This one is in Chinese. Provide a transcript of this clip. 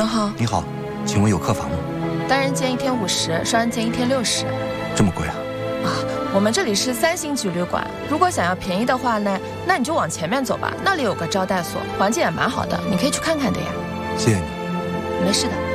侬好， 你好，请问有客房吗？ 单人间1天50，双人间1天60。 这么贵啊？ 我们这里是3星级旅馆，如果想要便宜的话呢，那你就往前面走吧，那里有个招待所，环境也蛮好的，你可以去看看的呀。 谢谢你。 没事的。